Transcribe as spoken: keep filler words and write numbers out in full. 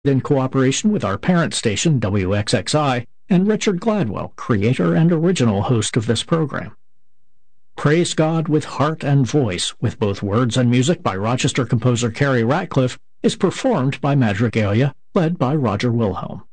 in cooperation with our parent station, W X X I, and Richard Gladwell, creator and original host of this program. Praise God with Heart and Voice, with both words and music by Rochester composer Carrie Ratcliffe, is performed by Madrigalia, led by Roger Wilhelm.